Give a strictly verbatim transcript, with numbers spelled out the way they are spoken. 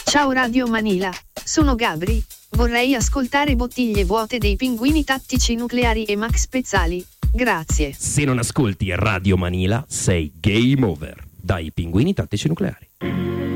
Ciao Radio Manila, sono Gabri, vorrei ascoltare Bottiglie vuote dei Pinguini Tattici Nucleari e Max Pezzali, grazie. Se non ascolti Radio Manila sei game over, dai Pinguini Tattici Nucleari.